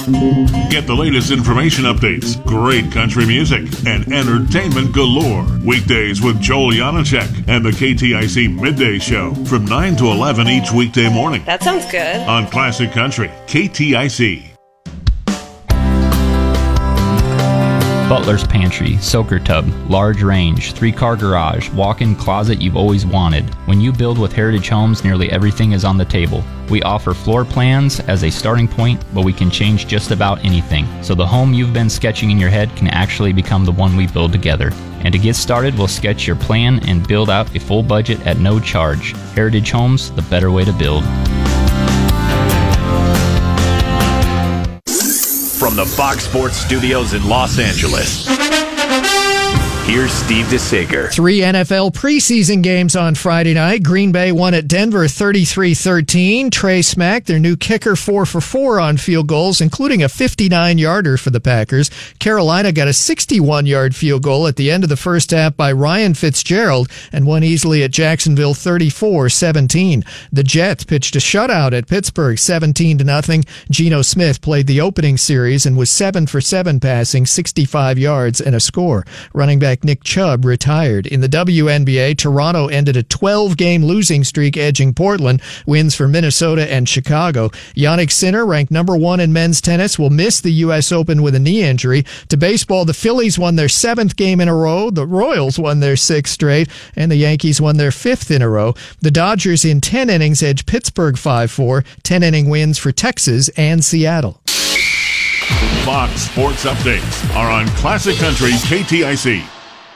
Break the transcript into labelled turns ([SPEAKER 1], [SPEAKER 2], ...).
[SPEAKER 1] Get the latest information updates, great country music, and entertainment galore. Weekdays with Joel Janacek and the KTIC Midday Show from 9 to 11 each weekday morning.
[SPEAKER 2] That sounds good.
[SPEAKER 1] On Classic Country, KTIC.
[SPEAKER 3] Butler's Pantry, soaker tub, large range, 3-car garage, walk-in closet you've always wanted. When you build with Heritage Homes, nearly everything is on the table. We offer floor plans as a starting point, but we can change just about anything. So the home you've been sketching in your head can actually become the one we build together. And to get started, we'll sketch your plan and build out a full budget at no charge. Heritage Homes, the better way to build.
[SPEAKER 4] From the Fox Sports Studios in Los Angeles, here's Steve DeSager.
[SPEAKER 5] 3 NFL preseason games on Friday night. Green Bay won at Denver 33-13. Trey Smack, their new kicker, 4 for 4 on field goals, including a 59-yarder for the Packers. Carolina got a 61-yard field goal at the end of the first half by Ryan Fitzgerald and won easily at Jacksonville 34-17. The Jets pitched a shutout at Pittsburgh 17-0. Geno Smith played the opening series and was 7 for 7 passing, 65 yards and a score. Running back Nick Chubb retired. In the WNBA, Toronto ended a 12-game losing streak, edging Portland. Wins for Minnesota and Chicago. Jannik Sinner, ranked number 1 in men's tennis, will miss the U.S. Open with a knee injury. To baseball, the Phillies won their 7th game in a row. The Royals won their 6th straight, and the Yankees won their 5th in a row. The Dodgers in 10 innings edged Pittsburgh 5-4. 10-inning wins for Texas and Seattle.
[SPEAKER 1] Fox Sports Updates are on Classic Country KTIC.